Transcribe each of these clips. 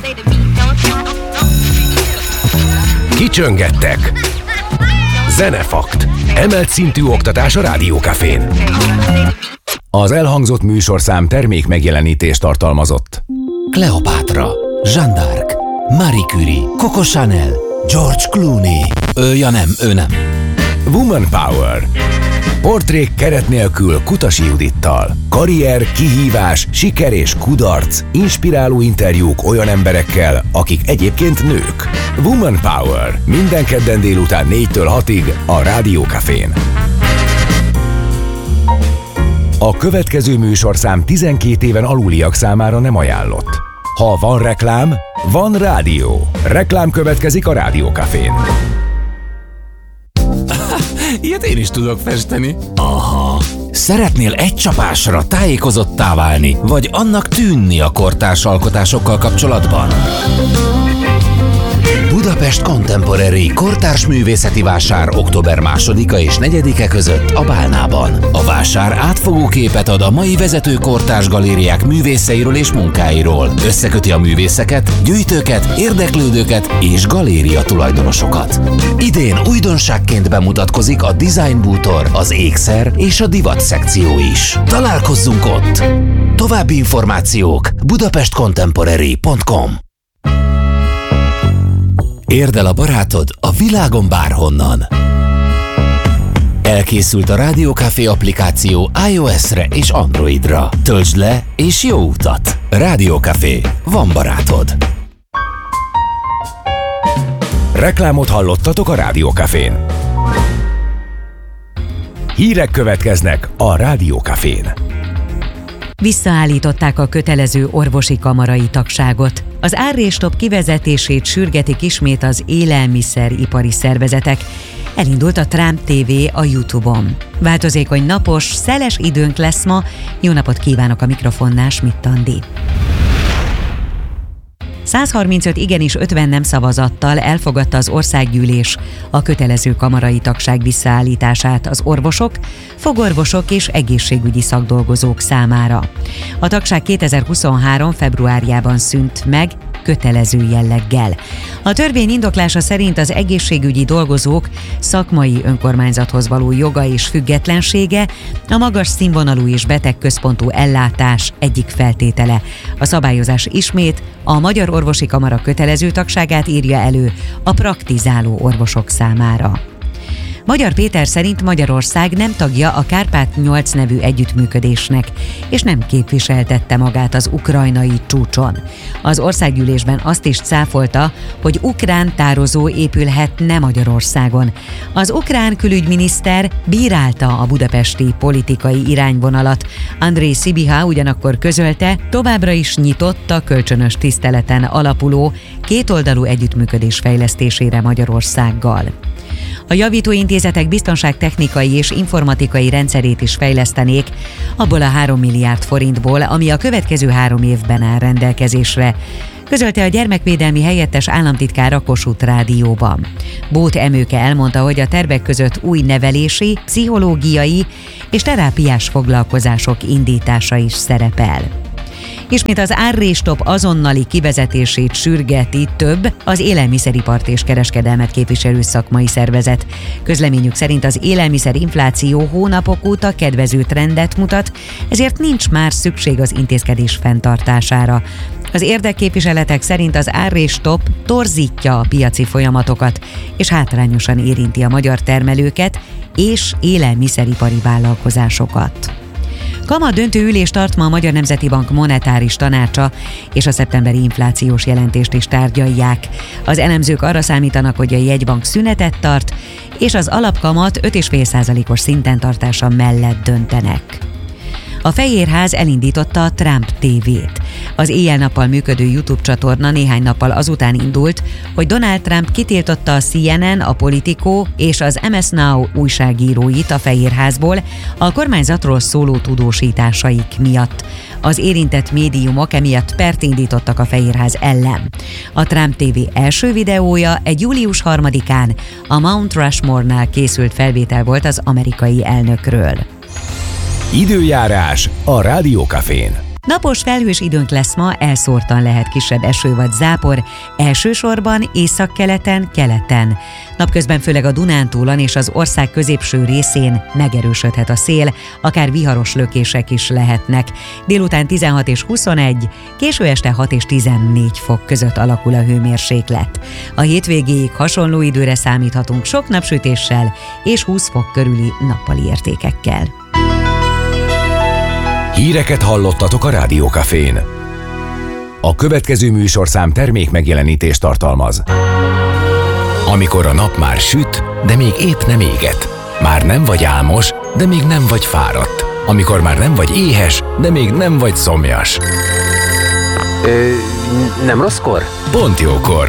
Kicsöngettek. Zenefakt. Emelt szintű oktatás a Rádió Cafén. Az elhangzott műsorszám termék megjelenítést tartalmazott. Kleopátra, Jeanne d'Arc, Marie Curie, Coco Chanel, George Clooney. Ő nem. Woman Power. Portrék keret nélkül Kutasi Judittal. Karrier, kihívás, siker és kudarc. Inspiráló interjúk olyan emberekkel, akik egyébként nők. Woman Power. Minden kedden délután 4-től 6-ig a Rádió Cafén. A következő műsorszám 12 éven aluliak számára nem ajánlott. Ha van reklám, van rádió. Reklám következik a Rádió Cafén. Ilyet én is tudok festeni. Aha. Szeretnél egy csapásra tájékozottá válni, vagy annak tűnni a kortárs alkotásokkal kapcsolatban? Budapest Contemporary kortárs művészeti vásár október 2-a és 4-e között a Bálnában. A vásár átfogó képet ad a mai vezető kortárs galériák művészeiről és munkáiról. Összeköti a művészeket, gyűjtőket, érdeklődőket és galéria tulajdonosokat. Idén újdonságként bemutatkozik a Design Bútor, az ékszer és a divat szekció is. Találkozzunk ott! További információk budapestcontemporary.com. Érd el a barátod a világon bárhonnan. Elkészült a Rádió Café applikáció iOS-re és Androidra. Töltsd le és jó utat! Rádió Café. Van barátod. Reklámot hallottatok a Rádió Cafén. Hírek következnek a Rádió Cafén. Visszaállították a kötelező orvosi kamarai tagságot. Az árrés-stop kivezetését sürgetik ismét az élelmiszeripari szervezetek. Elindult a Trump TV a YouTube-on. Változékony, napos, szeles időnk lesz ma. Jó napot kívánok, a mikrofonnál Schmidt Andi. 135 igen és 50 nem szavazattal elfogadta az országgyűlés a kötelező kamarai tagság visszaállítását az orvosok, fogorvosok és egészségügyi szakdolgozók számára. A tagság 2023. februárjában szűnt meg, kötelező jelleggel. A törvény indoklása szerint az egészségügyi dolgozók szakmai önkormányzathoz való joga és függetlensége a magas színvonalú és betegközpontú ellátás egyik feltétele. A szabályozás ismét a Magyar Orvosi Kamara kötelező tagságát írja elő a praktizáló orvosok számára. Magyar Péter szerint Magyarország nem tagja a Kárpát-8 nevű együttműködésnek, és nem képviseltette magát az ukrajnai csúcson. Az országgyűlésben azt is cáfolta, hogy ukrán tározó épülhetne Magyarországon. Az ukrán külügyminiszter bírálta a budapesti politikai irányvonalat. Andrej Sibiha ugyanakkor közölte, továbbra is nyitott a kölcsönös tiszteleten alapuló kétoldalú együttműködés fejlesztésére Magyarországgal. A javítóintézetek biztonságtechnikai és informatikai rendszerét is fejlesztenék, abból a 3 milliárd forintból, ami a következő 3 évben áll rendelkezésre, közölte a gyermekvédelmi helyettes államtitkár a Kossuth Rádióban. Bóth Emőke elmondta, hogy a tervek között új nevelési, pszichológiai és terápiás foglalkozások indítása is szerepel. Ismét az árrés-stop azonnali kivezetését sürgeti több az élelmiszeripart és kereskedelmet képviselő szakmai szervezet. Közleményük szerint az élelmiszerinfláció hónapok óta kedvező trendet mutat, ezért nincs már szükség az intézkedés fenntartására. Az érdekképviseletek szerint az árrés-stop torzítja a piaci folyamatokat, és hátrányosan érinti a magyar termelőket és élelmiszeripari vállalkozásokat. Kamat döntő ülést tart ma a Magyar Nemzeti Bank monetáris tanácsa, és a szeptemberi inflációs jelentést is tárgyalják. Az elemzők arra számítanak, hogy a jegybank szünetet tart, és az alapkamat 5,5%-os szinten tartása mellett döntenek. A Fehérház elindította a Trump TV-t. Az éjjel-nappal működő YouTube csatorna néhány nappal azután indult, hogy Donald Trump kitiltotta a CNN, a Politico és az MS Now újságíróit a Fehérházból a kormányzatról szóló tudósításaik miatt. Az érintett médiumok emiatt pert indítottak a Fehérház ellen. A Trump TV első videója egy július 3-án a Mount Rushmore-nál készült felvétel volt az amerikai elnökről. Időjárás a Rádió Cafén. Napos felhős időnk lesz ma, elszórtan lehet kisebb eső vagy zápor, elsősorban északkeleten, keleten. Napközben főleg a Dunántúlon és az ország középső részén megerősödhet a szél, akár viharos lökések is lehetnek. Délután 16 és 21, késő este 6 és 14 fok között alakul a hőmérséklet. A hétvégéig hasonló időre számíthatunk sok napsütéssel és 20 fok körüli nappali értékekkel. Híreket hallottatok a Rádió Cafén. A következő műsorszám termék megjelenítést tartalmaz. Amikor a nap már süt, de még épp nem éget. Már nem vagy álmos, de még nem vagy fáradt. Amikor már nem vagy éhes, de még nem vagy szomjas. Nem rosszkor? Pont jókor.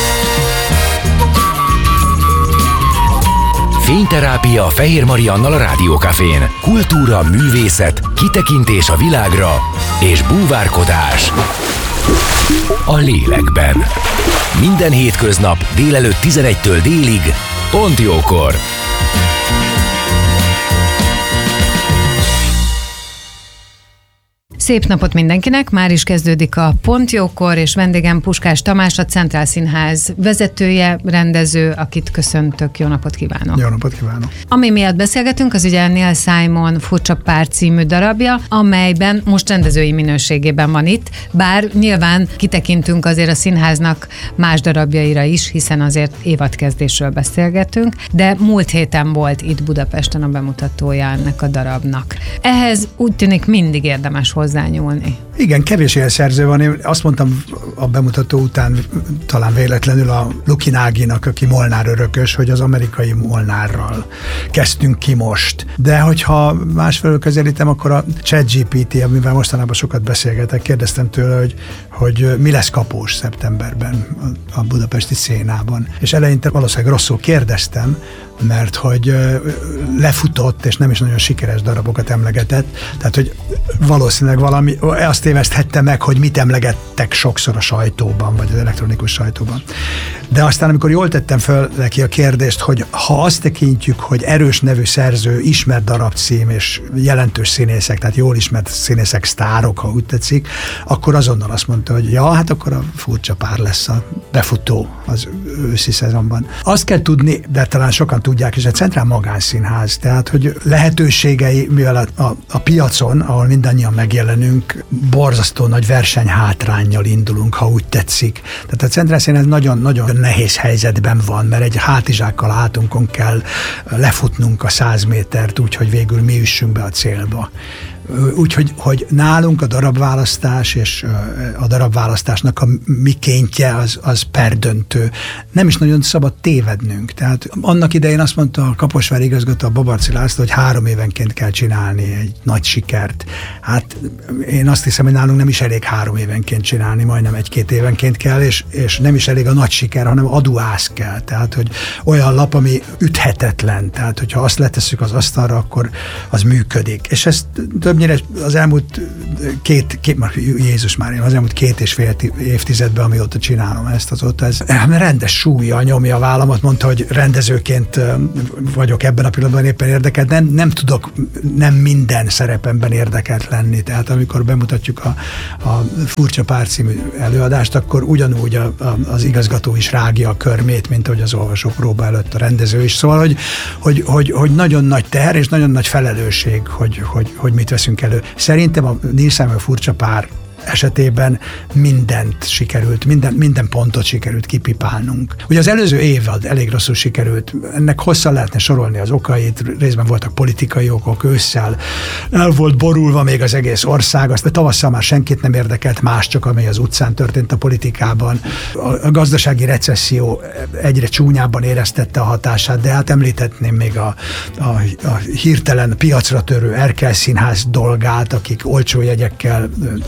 Fényterápia Fehér Mariannal a Rádió Cafén. Kultúra, művészet, kitekintés a világra és búvárkodás a lélekben. Minden hétköznap délelőtt 11-től délig, pont jókor. Szép napot mindenkinek, már is kezdődik a Pont Jókor, és vendégem Puskás Tamás, a Centrál Színház vezetője, rendező, akit köszöntök. Jó napot kívánok! Jó napot kívánok! Ami miatt beszélgetünk, az ugye Neil Simon Furcsa Pár című darabja, amelyben most rendezői minőségében van itt, bár nyilván kitekintünk azért a színháznak más darabjaira is, hiszen azért évadkezdésről beszélgetünk, de múlt héten volt itt Budapesten a bemutatója ennek a darabnak. Ehhez úgy tűnik mindig érdemes hozzányúlni. Igen, kevés ilyen szerző van. Én azt mondtam a bemutató után, talán véletlenül a Luki Náginak, aki Molnár örökös, hogy az amerikai Molnárral kezdtünk ki most. De hogyha másfelől közelítem, akkor a ChatGPT, amivel mostanában sokat beszélgetek, kérdeztem tőle, hogy mi lesz Kapós szeptemberben a budapesti szénában. És eleinte valószínűleg rosszul kérdeztem, mert hogy lefutott, és nem is nagyon sikeres darabokat emlegetett, tehát hogy valószínűleg valami, azt téveszthette meg, hogy mit emlegettek sokszor a sajtóban, vagy az elektronikus sajtóban. De aztán, amikor jól tettem föl neki a kérdést, hogy ha azt tekintjük, hogy erős nevű szerző, ismert darabcím és jelentős színészek, tehát jól ismert színészek, sztárok, ha úgy tetszik, akkor azonnal azt mondta, hogy ja, hát akkor a Furcsa Pár lesz a befutó az őszi szezonban. Azt kell tudni, de talán sokan tudják, és a Centrál magánszínház, tehát hogy lehetőségei, mivel a piacon, ahol mindannyian megjelenünk, borzasztó nagy versenyhátránnyal indulunk, ha úgy tetszik. Tehát a Centrál Színház nagyon nehéz helyzetben van, mert egy hátizsákkal a hátunkon kell lefutnunk a 100 métert, úgyhogy végül mi üssünk be a célba. Úgyhogy hogy nálunk a darabválasztás és a darabválasztásnak a mikéntje az perdöntő. Nem is nagyon szabad tévednünk. Tehát annak idején azt mondta a Kaposvári igazgató, a Babarczy László, hogy 3 évenként kell csinálni egy nagy sikert. Hát én azt hiszem, hogy nálunk nem is elég 3 évenként csinálni, majdnem 1-2 évenként kell, és nem is elég a nagy siker, hanem aduász kell. Tehát, hogy olyan lap, ami üthetetlen. Tehát, hogyha azt letesszük az asztalra, akkor az működik. És ezt többnyire az elmúlt Jézus Mária, az elmúlt 2,5 évtizedben, amióta csinálom ezt, azóta ez rendes súlya nyomja a vállamat, mondta, hogy rendezőként vagyok ebben a pillanatban éppen érdekelt, nem tudok nem minden szerepemben érdekelt lenni, tehát amikor bemutatjuk a Furcsa Pár című előadást, akkor ugyanúgy az igazgató is rágja a körmét, mint ahogy az olvasó próba előtt a rendező is, szóval, hogy nagyon nagy teher és nagyon nagy felelősség, hogy mit veszünk elő. Szerintem a Neil Simon Furcsa Pár esetében mindent sikerült, minden pontot sikerült kipipálnunk. Ugye az előző évad elég rosszul sikerült, ennek hosszan lehetne sorolni az okait, részben voltak politikai okok, ősszel el volt borulva még az egész ország, aztán tavasszal már senkit nem érdekelt más, csak amely az utcán történt a politikában. A gazdasági recesszió egyre csúnyábban éreztette a hatását, de hát említhetném még a hirtelen piacra törő Erkel Színház dolgát, akik olcsó jegyekkel nagyjából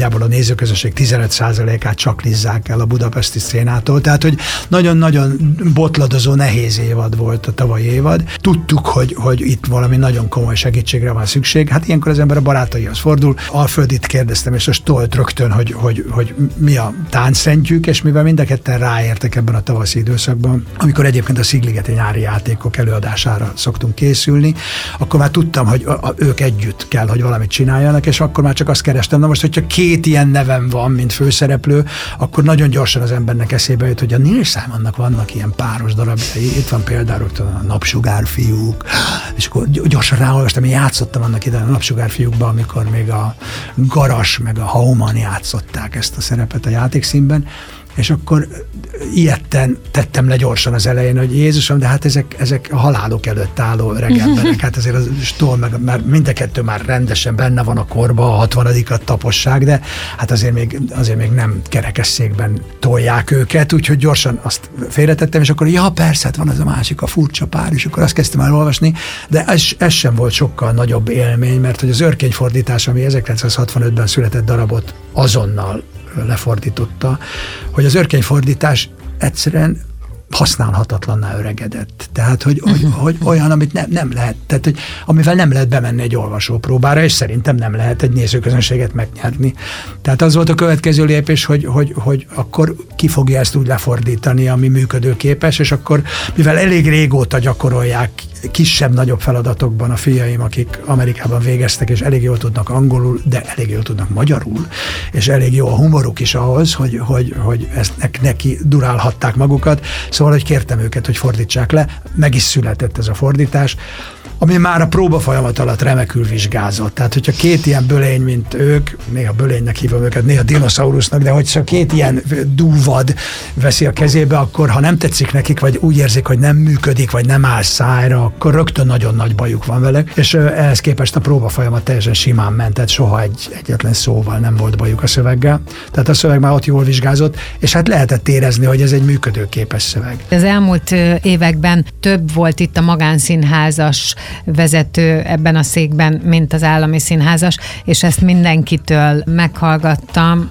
nagyjából a nézőközönség 15%-át csak lizzák el a budapesti szcénától, tehát hogy nagyon-nagyon botladozó, nehéz évad volt a tavalyi évad. Tudtuk, hogy itt valami nagyon komoly segítségre van szükség. Hát ilyenkor az ember a barátaihoz fordul. Alföldit kérdeztem, és a Stolt rögtön, hogy mi a táncszentjük, és mivel mind a ketten ráértek ebben a tavaszi időszakban, amikor egyébként a Szigligeti nyári játékok előadására szoktunk készülni, akkor már tudtam, hogy ők együtt kell, hogy valamit csináljanak, és akkor már csak azt kerestem. Na most, hogyha két ilyen nevem van, mint főszereplő, akkor nagyon gyorsan az embernek eszébe jut, hogy a Neil Simonnak vannak ilyen páros darabjai. Itt van például a Napsugárfiúk, és akkor gyorsan ráolvastam, én játszottam annak ide a Napsugárfiúkban, amikor még a Garas meg a Hauman játszották ezt a szerepet a játékszínben, és akkor ilyetten tettem le gyorsan az elején, hogy Jézusom, de hát ezek a halálok előtt álló öreg emberek, hát azért az Stoll meg már mind a kettő már rendesen benne van a korba, a 60-at taposság, de hát azért még nem kerekesszékben tolják őket, úgyhogy gyorsan azt félretettem, és akkor ja, persze, hát van az a másik, a furcsa pár, és akkor azt kezdtem el olvasni, de ez sem volt sokkal nagyobb élmény, mert hogy az Örkényfordítás, ami 1965-ben született darabot azonnal lefordította, hogy az Örkényfordítás egyszerűen használhatatlanná öregedett. Tehát, hogy olyan, amit nem lehet, tehát, hogy amivel nem lehet bemenni egy olvasópróbára, és szerintem nem lehet egy nézőközönséget megnyerni. Tehát az volt a következő lépés, hogy akkor ki fogja ezt úgy lefordítani, ami működőképes, és akkor, mivel elég régóta gyakorolják kisebb-nagyobb feladatokban a fiaim, akik Amerikában végeztek, és elég jól tudnak angolul, de elég jól tudnak magyarul, és elég jó a humoruk is ahhoz, hogy ezt neki durálhatták magukat. Szóval, hogy kértem őket, hogy fordítsák le, meg is született ez a fordítás, ami már a próbafolyamat alatt remekül vizsgázott. Tehát, hogyha két ilyen bölény, mint ők, néha bölénynek hívom őket, néha dinoszaurusznak, de hogyha két ilyen dúvad veszi a kezébe, akkor ha nem tetszik nekik, vagy úgy érzik, hogy nem működik, vagy nem áll szájra, akkor rögtön nagyon nagy bajuk van vele, és ehhez képest a próbafolyamat teljesen simán ment, tehát soha egyetlen szóval nem volt bajuk a szöveggel. Tehát a szöveg már ott jól vizsgázott, és hát lehetett érezni, hogy ez egy működőképes szöveg. Az elmúlt években több volt itt a magánszínházas vezető ebben a székben, mint az állami színházas, és ezt mindenkitől meghallgattam,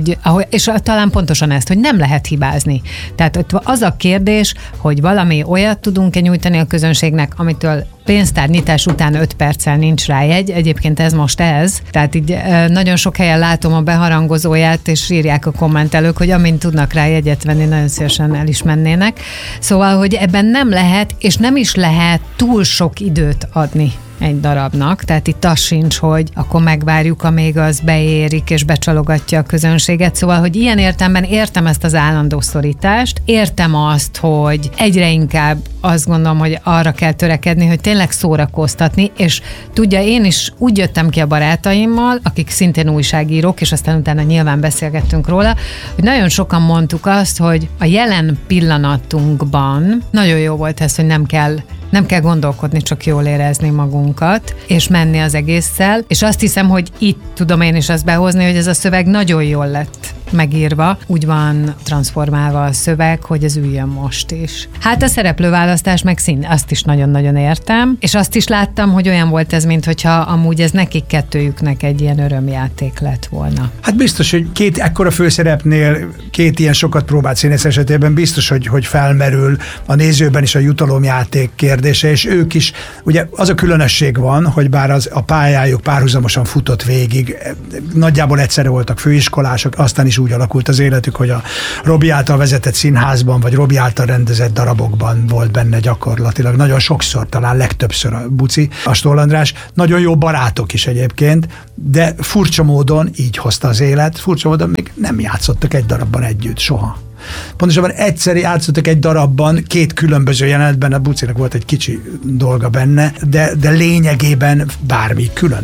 és talán pontosan ezt, hogy nem lehet hibázni. Tehát ott az a kérdés, hogy valami olyat tudunk-e nyújtani a közönségnek, amitől pénztárnyitás után 5 perccel nincs rá jegy. Egyébként ez most ez. Tehát így nagyon sok helyen látom a beharangozóját, és írják a kommentelők, hogy amint tudnak rá jegyet venni, nagyon szívesen el is mennének. Szóval, hogy ebben nem lehet, és nem is lehet túl sok időt adni egy darabnak, tehát itt az sincs, hogy akkor megvárjuk, amíg az beérik és becsalogatja a közönséget, szóval, hogy ilyen értelemben értem ezt az állandó szorítást, értem azt, hogy egyre inkább azt gondolom, hogy arra kell törekedni, hogy tényleg szórakoztatni, és tudja, én is úgy jöttem ki a barátaimmal, akik szintén újságírók, és aztán utána nyilván beszélgettünk róla, hogy nagyon sokan mondtuk azt, hogy a jelen pillanatunkban nagyon jó volt ez, hogy nem kell gondolkodni, csak jól érezni magunkat, és menni az egésszel, és azt hiszem, hogy itt tudom én is azt behozni, hogy ez a szöveg nagyon jól lett megírva, úgy van transformálva a szöveg, hogy ez üljön most is. Hát a szereplőválasztás meg azt is nagyon-nagyon értem, és azt is láttam, hogy olyan volt ez, minthogyha amúgy ez nekik kettőjüknek egy ilyen örömjáték lett volna. Hát biztos, hogy két ekkora főszerepnél, két ilyen sokat próbált színész esetében biztos, hogy felmerül a nézőben is a jutalomjáték kérdése, és ők is, ugye az a különösség van, hogy bár a pályájuk párhuzamosan futott végig, nagyjából egyszerre voltak főiskolások, aztán is úgy alakult az életük, hogy a Robi által vezetett színházban, vagy Robi által rendezett darabokban volt benne gyakorlatilag. Nagyon sokszor, talán legtöbbször a Buci, a Stoll András. Nagyon jó barátok is egyébként, de furcsa módon így hozta az élet, furcsa módon még nem játszottak egy darabban együtt, soha. Pontosabban egyszer játszottak egy darabban, két különböző jelenetben, a Bucinak volt egy kicsi dolga benne, de lényegében bármi külön